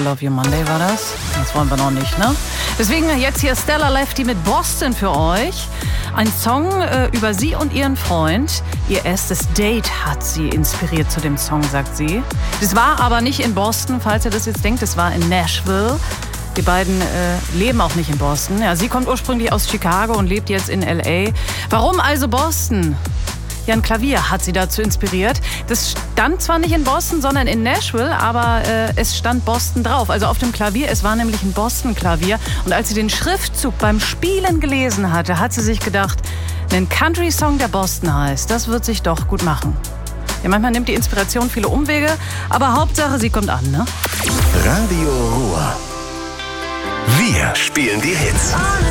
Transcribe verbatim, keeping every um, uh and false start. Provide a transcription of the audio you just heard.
Love You Monday war das. Das wollen wir noch nicht, ne? Deswegen jetzt hier Stella Lefty mit Boston für euch. Ein Song äh, über sie und ihren Freund. Ihr erstes Date hat sie inspiriert zu dem Song, sagt sie. Das war aber nicht in Boston, falls ihr das jetzt denkt. Das war in Nashville. Die beiden äh, leben auch nicht in Boston. Ja, sie kommt ursprünglich aus Chicago und lebt jetzt in L A. Warum also Boston? Ja, ein Klavier hat sie dazu inspiriert. Das stand zwar nicht in Boston, sondern in Nashville, aber äh, es stand Boston drauf. Also auf dem Klavier, es war nämlich ein Boston-Klavier. Und als sie den Schriftzug beim Spielen gelesen hatte, hat sie sich gedacht, ein Country-Song, der Boston heißt, das wird sich doch gut machen. Ja, manchmal nimmt die Inspiration viele Umwege, aber Hauptsache, sie kommt an, ne? Radio Ruhr. Wir spielen die Hits.